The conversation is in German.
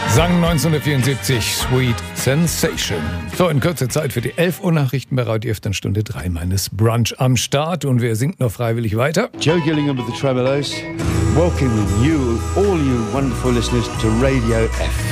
Sang 1974 Sweet Sensation. So, in kurzer Zeit für die 11 Uhr Nachrichten bereit. Ihr habt dann Stunde 3 meines Brunch am Start. Und wer singt noch freiwillig weiter? Joe Gillingham with the Tremolos. Welcoming you, all you wonderful listeners, to Radio F.